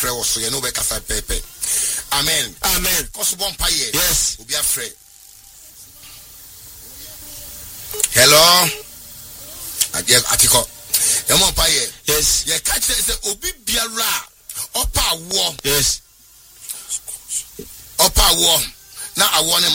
frɛ wo so ye no be kasa pepe. Amen. Amen. Kosobo mpaye. Yes. Obi afrɛ. Hello. Atiko. Emo mpaye. Yes. Ye catch say obi biara opa wo. Yes. Opa wo. Na awone